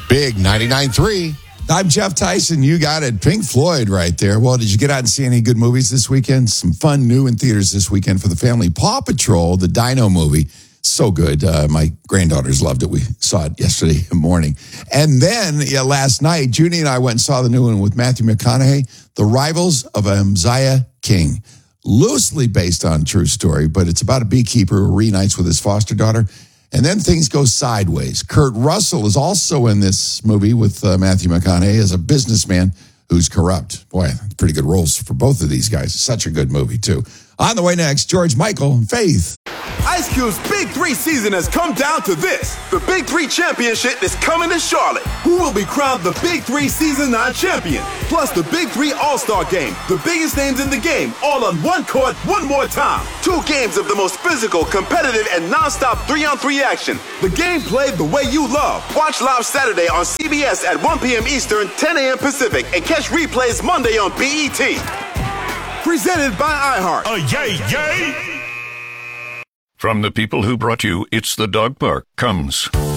Big 99.3. I'm Jeff Tyson. You got it. Pink Floyd right there. Well, did you get out and see any good movies this weekend? Some fun new in theaters this weekend for the family. Paw Patrol, the Dino movie. So good. My granddaughters loved it. We saw it yesterday morning. And then last night, Judy and I went and saw the new one with Matthew McConaughey, The Rivals of Uzziah King. Loosely based on true story, but it's about a beekeeper who reunites with his foster daughter. And then things go sideways. Kurt Russell is also in this movie with Matthew McConaughey as a businessman who's corrupt. Boy, pretty good roles for both of these guys. Such a good movie, too. On the way next, George Michael and Faith. Ice Cube's Big 3 season has come down to this. The Big 3 Championship is coming to Charlotte. Who will be crowned the Big 3 Season 9 champion? Plus the Big 3 All-Star Game. The biggest names in the game, all on one court, one more time. 2 games of the most physical, competitive, and non-stop 3-on-3 action. The game played the way you love. Watch live Saturday on CBS at 1 p.m. Eastern, 10 a.m. Pacific, and catch replays Monday on BET. Presented by iHeart. From the people who brought you It's the Dog Park comes